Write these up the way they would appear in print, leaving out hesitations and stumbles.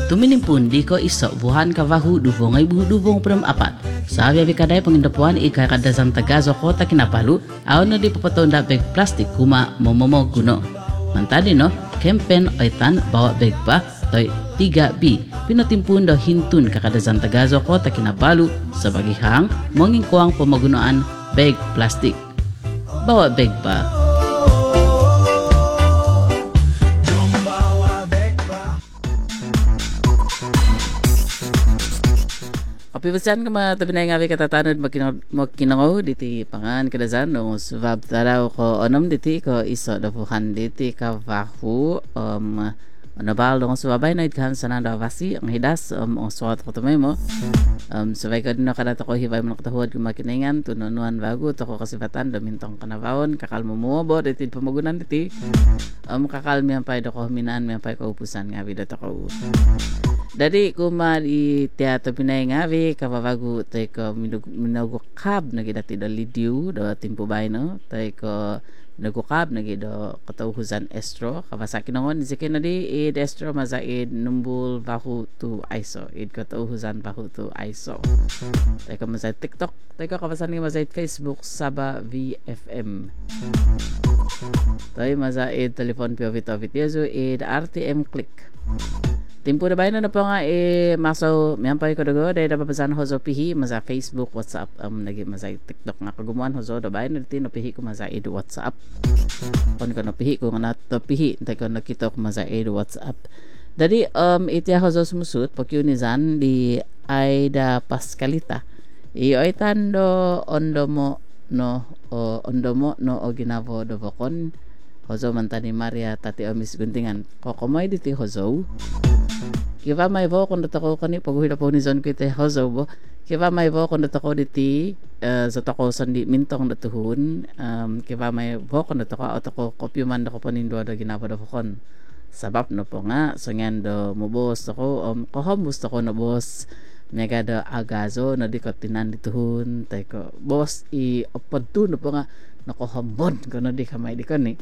Tuminimpun di ko iso buhan kavahu duvong ay buhu duvong prem apat. Sabi abi kadai pengindapuan ika kadazan tagazo kota Kinabalu aon na di papatonda bag plastik kuma momomo guno. Mantadi no, kempen oitan bawa bag pa toy 3B pinatimpun daw hintun kakadazan tagazo kota Kinabalu sebagai hang mengingkuang pemagunaan bag plastik. Bawa bag pa. Apibasan ka mga tabi na nga katatanod makinangaw diti pangan kadazan no subab taraw ko onom diti ko iso dapuhan diti kavahu nabal dong subabay na idkan sana davasi ang hidas suat ko tumay mo sabay ka din nakadata ko hibay mo nakatahuad kung makiningan tununuan bago to ko kasibatan damintong kanabawon kakal mo mo diti pamagunan diti kakal miyang pay do ko minaan miyang pay kaupusan nga bida to ko. Dari kuma di teatro Pinay ngawi kapabago tay ko minagukab na gida ti lidiu do timpo bay no tay ko minagukab na gida katauhuzan estro kapasaki nongon zikin na di id estro mazaid numbul bahu tu iso id katauhuzan bahu tu iso tay ko mazay TikTok tay ko kapasan ni mazay Facebook Saba VFM tay mazaid telepon piovit yeso id RTM click. Timpo na bayan na po nga maso miyampay ko dago dahil napapasan hozo pihi maza Facebook, WhatsApp nagi maza TikTok nga kagumuan hozo da bayan na dito napihi ko maza id WhatsApp kon ko napihi ko nga natapihi tay ko nakita ko maza id WhatsApp dadi iti hozo sumusut pakyunizan di Aida Pascalita ioitan do ondomo no o ginavo do bokon hozo mantani Maria tati omis guntingan kokomay diti hozo kiva may vo kung datako kani paguhila po ni zon kite hozo bo kiva may vo kung datako diti sa tako sandi mintong datuhun kiva may vo kung datako atako kopyuman dako panindo da ginapa da kon sabab no po nga so ngan do mubos ako kohom ko na boss mega do agazo na di ko tinan dituhun tay ko boss i opadto no po nga nakohambon kuno di kamay di ko ni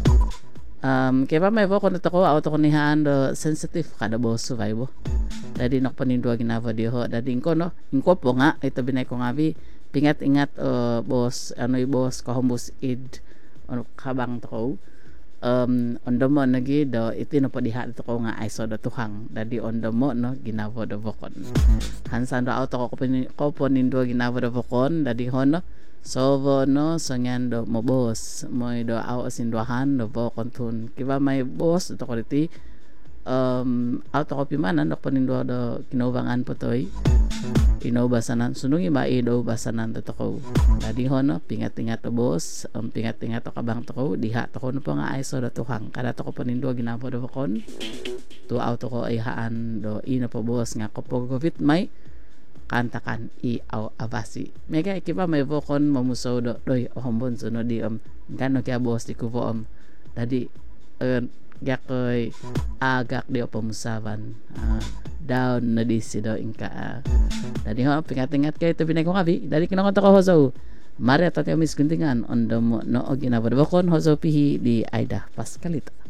kaya pa may po kung ito ko auto ko nihaan do sensitive kada boss survive dadi nak panindwa ginava di ho dadi ko no ingko po nga ito binay ko nga bi pingat ingat boss ano i boss kahumbos id ano kabang to ko ondo mo nagi do iti no padiha to ko nga iso do tuhang dadi ondo mo no ginava do bokon hansan do auto ko po nindwa ginava do bokon dadi ho no so no sangan do mo boss mo do aw asinduhan do po kontun kiba may boss to ko diti auto copy man ano panindo do kinubangan po toy inobasanan sunungi ba ido basanan to ko dadi ho no pingat-ingat to boss pingat-ingat to kabang to ko diha to ko no po nga iso do tuhang kada to ko panindo ginapo do kon to auto ko ay haan do ino po boss nga ko po govit may kantakan i aw avasi mega ikipa may vokon mamuso do doy ohombon so no di gano kaya boss di kuvo dadi gakoy agak di pamusaban down na di si do inka dadi ho pingat-ingat kay to binay ko kabi dadi kinakanta ko hozo Maria tati amis guntingan ondo mo no oginabod vokon hozo pihi di Aida Pascalita.